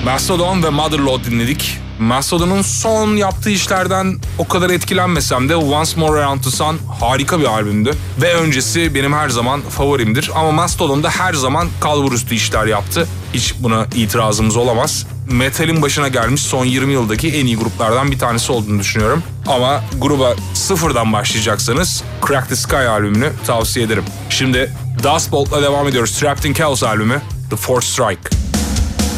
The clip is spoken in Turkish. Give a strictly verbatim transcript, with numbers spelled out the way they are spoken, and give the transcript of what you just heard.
Mastodon ve Motherlode dinledik. Mastodon'un son yaptığı işlerden o kadar etkilenmesem de Once More Around the Sun harika bir albümdü. Ve öncesi benim her zaman favorimdir. Ama Mastodon da her zaman kalburüstü işler yaptı. Hiç buna itirazımız olamaz. Metal'in başına gelmiş son yirmi yıldaki en iyi gruplardan bir tanesi olduğunu düşünüyorum. Ama gruba sıfırdan başlayacaksanız Crack the Sky albümünü tavsiye ederim. Şimdi Dust Bolt'la devam ediyoruz. Trapped in Chaos albümü The Fourth Strike.